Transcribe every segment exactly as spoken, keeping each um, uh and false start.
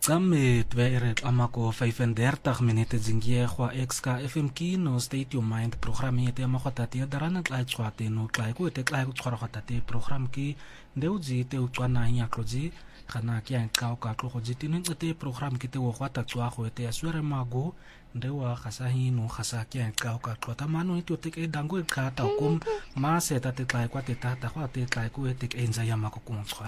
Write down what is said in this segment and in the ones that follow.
Kami twee amako vijfendertig minuten zingie kwa exka F M Kino State of Mind program yete makotati darana klai tswate no klai ko te klai ko tswara kotati program ki ndeuji te utwana hiya kloji kana kia nkao ka klo jiti no te program ki te wo kwata tswa ko te aswere mago ndewa khasahi no khasa kia nkao ka klota mano ito te ke dango ka ta kum ma se ta te klai kwa te ta ta kwa te klai ko te enza ya mako kuntswa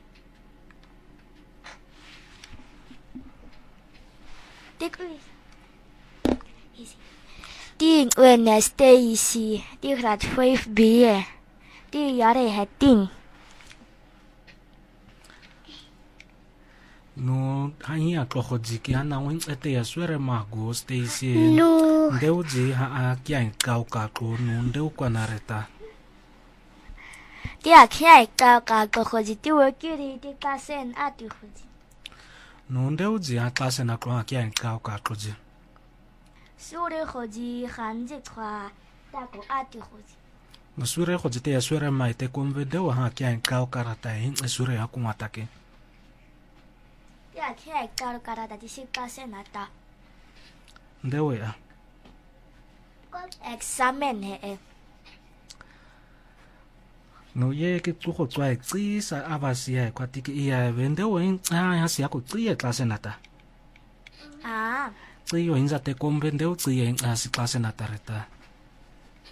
Ding when I stay easy, di grad five B, di yare heading. No, hanya kloko jiki ana wing ete ya swere mago stay easy. No. Ndeu ji ha a kia kau ka ko no ndeu kwa nareta. Di a kia kau ka ko khoji di wo kiri di klasen a di khoji. No ndeu ji ha klasen a ko kia kau ka kloji. Sure khoji khanje kwa ta ko a di khoji. No sure khoji te ya swere mai te komve deu ha kia kau karata hin sure ha kumatake. Di a kia kau karata di si klasen ata. Ndeu ya. Examen he. No ye ke tsugo tswa tsi sa abasia kwa tiki ia vende wen a ya sia ko tsi klase nata. Ah. Tsi yo inza te kombe ndeu tsi ye a si klase nata reta.